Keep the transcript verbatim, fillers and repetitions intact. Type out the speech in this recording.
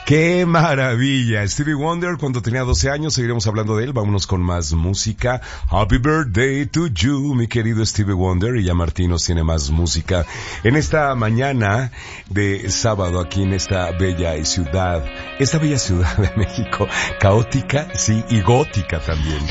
¡Qué maravilla! Stevie Wonder, cuando tenía doce años, seguiremos hablando de él. Vámonos con más música. Happy birthday to you, mi querido Stevie Wonder. Y ya Martín nos tiene más música en esta mañana de sábado aquí en esta bella ciudad, esta bella ciudad de México, caótica, sí, y gótica también.